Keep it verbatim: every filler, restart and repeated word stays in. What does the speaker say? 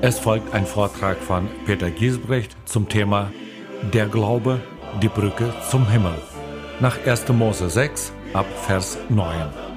Es folgt ein Vortrag von Peter Giesbrecht zum Thema Der Glaube, die Brücke zum Himmel, nach erster Mose sechs ab Vers neun.